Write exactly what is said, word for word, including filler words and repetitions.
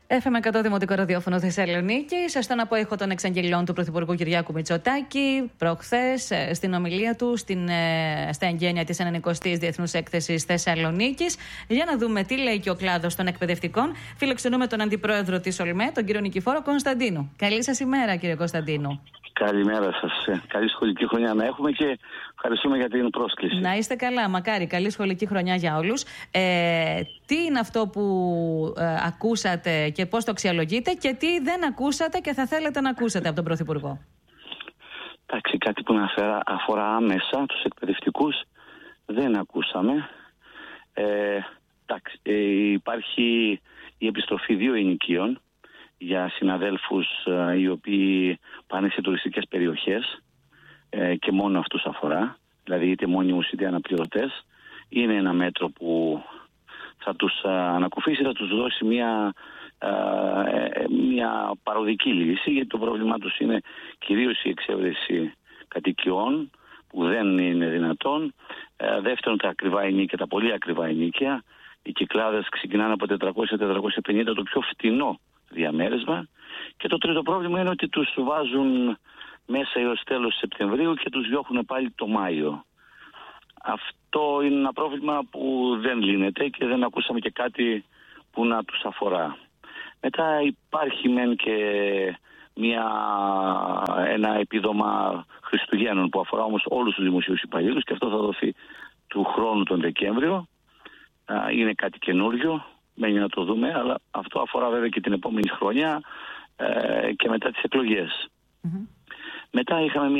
εφ εμ εκατό Δημοτικό Ραδιόφωνο Θεσσαλονίκη. Στον απόϊχο των εξαγγελιών του Πρωθυπουργού Κυριάκου Μητσοτάκη, προχθές στην ομιλία του στην, στα εγγένεια της ενενηκοστής Διεθνούς Έκθεσης Θεσσαλονίκης. Για να δούμε τι λέει και ο κλάδος των εκπαιδευτικών. Φιλοξενούμε τον Αντιπρόεδρο της ΟΛΜΕ, τον κύριο Νικηφόρο Κωνσταντίνου. Καλή σας ημέρα, κύριε Κωνσταντίνου. Καλημέρα σας. Καλή σχολική χρονιά να έχουμε και ευχαριστούμε για την πρόσκληση. Να είστε καλά, μακάρι. Καλή σχολική χρονιά για όλους. Ε, τι είναι αυτό που ε, ακούσατε και πώς το αξιολογείτε και τι δεν ακούσατε και θα θέλετε να ακούσετε από τον Πρωθυπουργό? Εντάξει, κάτι που να αφορά άμεσα τους εκπαιδευτικούς δεν ακούσαμε. Ε, εντάξει, ε, υπάρχει η επιστροφή δύο ενοικίων για συναδέλφους ε, οι οποίοι πάνε σε τουριστικές περιοχές ε, και μόνο αυτούς αφορά, δηλαδή είτε μόνιμους είτε αναπληρωτές. Είναι ένα μέτρο που θα τους ε, ανακουφίσει, θα τους δώσει μια, ε, ε, μια παροδική λύση, γιατί το πρόβλημά τους είναι κυρίως η εξέβρεση κατοικιών που δεν είναι δυνατόν. Ε, δεύτερον, τα ακριβά ενοίκια, τα πολύ ακριβά ενοίκια. Οι κυκλάδες ξεκινάνε από τετρακόσια με τετρακόσια πενήντα, το πιο φτηνό διαμέρισμα. Και το τρίτο πρόβλημα είναι ότι τους βάζουν μέσα έως τέλος Σεπτεμβρίου και τους διώχνουν πάλι το Μάιο. Αυτό είναι ένα πρόβλημα που δεν λύνεται και δεν ακούσαμε και κάτι που να τους αφορά. Μετά υπάρχει μεν και μια, ένα επίδομα Χριστουγέννων που αφορά όμως όλους τους δημοσίους υπαλλήλους και αυτό θα δοθεί του χρόνου τον Δεκέμβριο. Είναι κάτι καινούριο, μένει να το δούμε, αλλά αυτό αφορά βέβαια και την επόμενη χρονιά ε, και μετά τις εκλογές. Mm-hmm. Μετά είχαμε μια